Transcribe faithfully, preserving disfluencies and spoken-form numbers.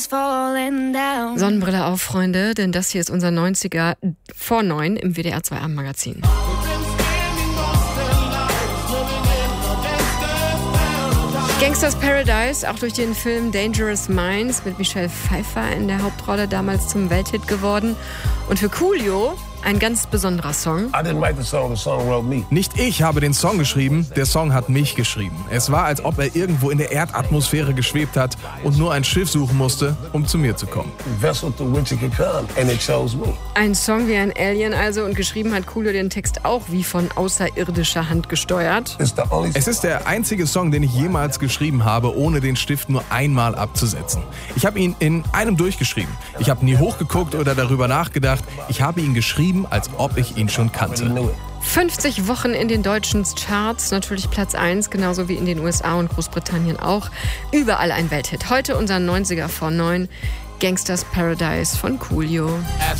Sonnenbrille auf, Freunde, denn das hier ist unser neunziger vor neun im W D R zwei Abendmagazin. Gangsters Paradise, auch durch den Film Dangerous Minds mit Michelle Pfeiffer in der Hauptrolle, damals zum Welthit geworden. Und für Coolio ein ganz besonderer Song. I didn't write the song, the song wrote me. Nicht ich habe den Song geschrieben, der Song hat mich geschrieben. Es war, als ob er irgendwo in der Erdatmosphäre geschwebt hat und nur ein Schiff suchen musste, um zu mir zu kommen. Vessel through which it could come, and it chose me. Ein Song wie ein Alien also, und geschrieben hat Coolio den Text auch wie von außerirdischer Hand gesteuert. It's the only Es ist der einzige Song, den ich jemals geschrieben habe, ohne den Stift nur einmal abzusetzen. Ich habe ihn in einem durchgeschrieben. Ich habe nie hochgeguckt oder darüber nachgedacht. Ich habe ihn geschrieben, als ob ich ihn schon kannte. fünfzig Wochen in den deutschen Charts, natürlich Platz eins, genauso wie in den U S A und Großbritannien auch. Überall ein Welthit. Heute unser neunziger vor neun, Gangsters Paradise von Coolio.